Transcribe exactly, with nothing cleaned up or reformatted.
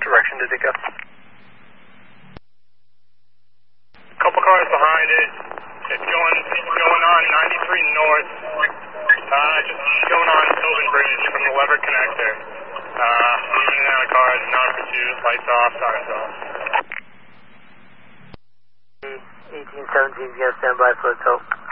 direction did it go? Couple cars behind it. It's going, it's going on ninety-three north. Uh, just going on Sylvan Bridge from the Lever Connector. Uh, leaving and out of cars, non pursuit, lights off, sirens off. eighteen seventeen, you got standby for the tow.